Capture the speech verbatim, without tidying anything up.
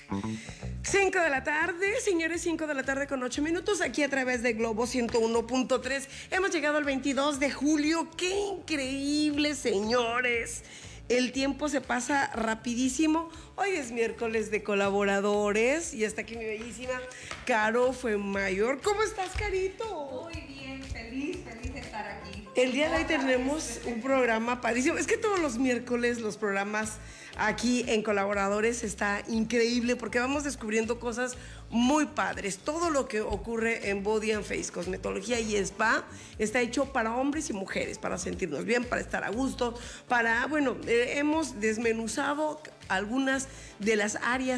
cinco de la tarde, señores, cinco de la tarde con ocho minutos, aquí a través de Globo ciento uno punto tres. Hemos llegado al veintidós de julio. ¡Qué increíble, señores! El tiempo se pasa rapidísimo. Hoy es miércoles de colaboradores y está aquí mi bellísima Caro Fuenmayor. ¿Cómo estás, Carito? Muy bien, feliz, feliz de estar aquí. El día de hoy tenemos un programa padrísimo. Es que todos los miércoles los programas aquí en Colaboradores está increíble porque vamos descubriendo cosas muy padres. Todo lo que ocurre en Body and Face, cosmetología y spa, está hecho para hombres y mujeres, para sentirnos bien, para estar a gusto, para, bueno, eh, hemos desmenuzado algunas de las áreas